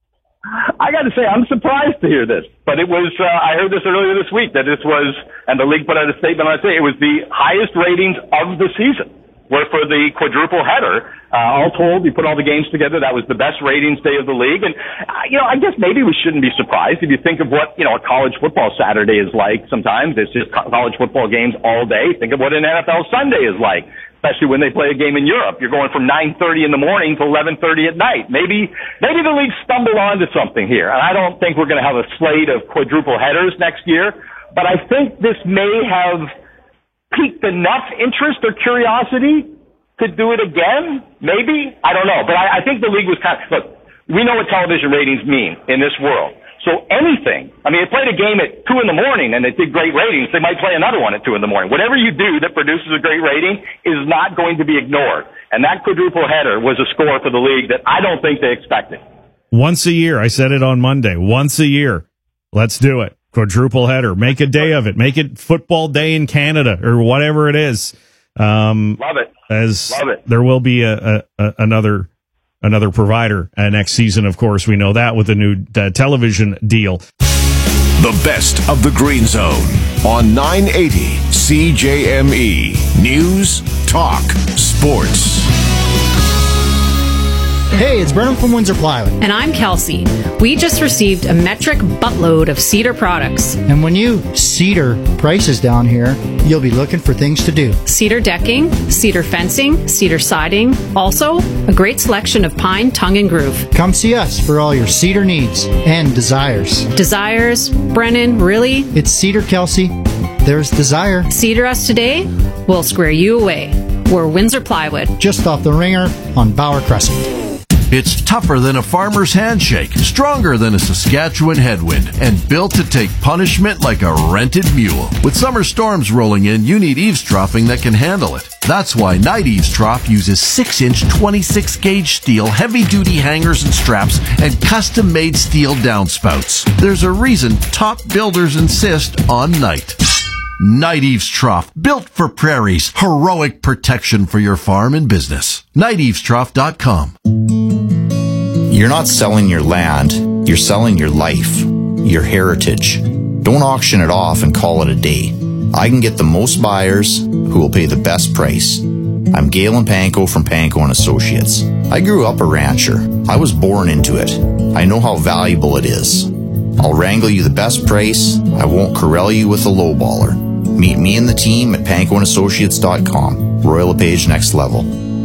I got to say, I'm surprised to hear this, but it was, I heard this earlier this week that this was, and the league put out a statement on it, it was the highest ratings of the season were for the quadruple header. All told, you put all the games together, that was the best ratings day of the league. And, I guess maybe we shouldn't be surprised if you think of what, a college football Saturday is like. Sometimes it's just college football games all day. Think of what an NFL Sunday is like, especially when they play a game in Europe. You're going from 9:30 in the morning to 11:30 at night. Maybe the league stumbled onto something here. And I don't think we're going to have a slate of quadruple headers next year, but I think this may have piqued enough interest or curiosity to do it again. Maybe. I don't know. But I think the league was look, we know what television ratings mean in this world. So anything, it played a game at 2 in the morning and it did great ratings. They might play another one at 2 in the morning. Whatever you do that produces a great rating is not going to be ignored. And that quadruple header was a score for the league that I don't think they expected. Once a year. I said it on Monday. Once a year. Let's do it. Quadruple header. Make a day of it. Make it football day in Canada or whatever it is. Love it. Love it. There will be another provider next season, of course. We know that with the new television deal. The best of the Green Zone on 980 CJME. News, talk, sports. Hey, it's Brennan from Windsor Plywood. And I'm Kelsey. We just received a metric buttload of cedar products. And when you cedar prices down here, you'll be looking for things to do. Cedar decking, cedar fencing, cedar siding. Also, a great selection of pine, tongue, and groove. Come see us for all your cedar needs and desires. Desires? Brennan, really? It's Cedar, Kelsey. There's desire. Cedar us today, we'll square you away. We're Windsor Plywood. Just off the Ringer on Bauer Crescent. It's tougher than a farmer's handshake, stronger than a Saskatchewan headwind, and built to take punishment like a rented mule. With summer storms rolling in, you need eavesdropping that can handle it. That's why Night Eavesdrop uses 6-inch 26-gauge steel, heavy-duty hangers and straps, and custom-made steel downspouts. There's a reason top builders insist on Night. Night Eavesdrop, built for prairies, heroic protection for your farm and business. NightEavesdrop.com. You're not selling your land, you're selling your life, your heritage. Don't auction it off and call it a day. I can get the most buyers who will pay the best price. I'm Galen Panko from Panko & Associates. I grew up a rancher. I was born into it. I know how valuable it is. I'll wrangle you the best price. I won't corral you with a lowballer. Meet me and the team at PankoandAssociates.com. Royal LePage Next Level.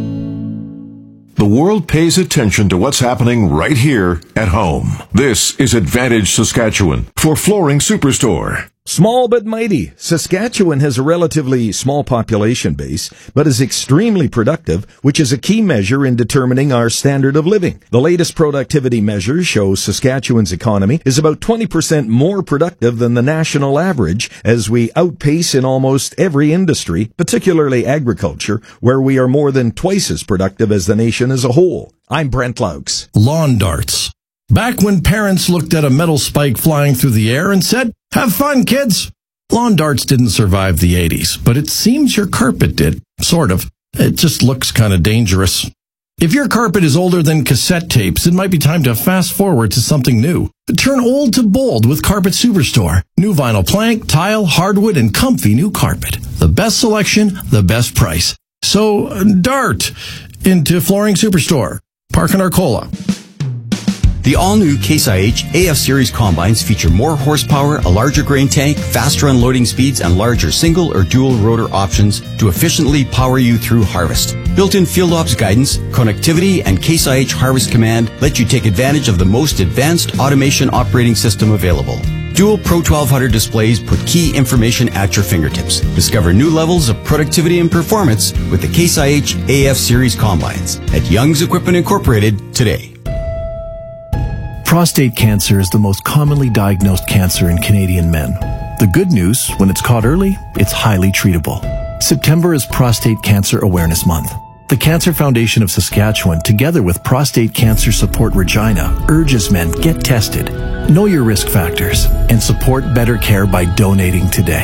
The world pays attention to what's happening right here at home. This is Advantage Saskatchewan for Flooring Superstore. Small but mighty, Saskatchewan has a relatively small population base, but is extremely productive, which is a key measure in determining our standard of living. The latest productivity measures show Saskatchewan's economy is about 20% more productive than the national average, as we outpace in almost every industry, particularly agriculture, where we are more than twice as productive as the nation as a whole. I'm Brent Laux. Lawn darts. Back when parents looked at a metal spike flying through the air and said, "Have fun, kids." Lawn darts didn't survive the 80s, but it seems your carpet did. Sort of. It just looks kind of dangerous. If your carpet is older than cassette tapes, it might be time to fast forward to something new. Turn old to bold with Carpet Superstore. New vinyl plank, tile, hardwood, and comfy new carpet. The best selection, the best price. So, dart into Flooring Superstore. Park in Arcola. The all-new Case IH AF Series combines feature more horsepower, a larger grain tank, faster unloading speeds, and larger single or dual rotor options to efficiently power you through harvest. Built-in field ops guidance, connectivity, and Case IH Harvest Command let you take advantage of the most advanced automation operating system available. Dual Pro 1200 displays put key information at your fingertips. Discover new levels of productivity and performance with the Case IH AF Series combines at Young's Equipment Incorporated today. Prostate cancer is the most commonly diagnosed cancer in Canadian men. The good news, when it's caught early, it's highly treatable. September is Prostate Cancer Awareness Month. The Cancer Foundation of Saskatchewan, together with Prostate Cancer Support Regina, urges men get tested, know your risk factors, and support better care by donating today.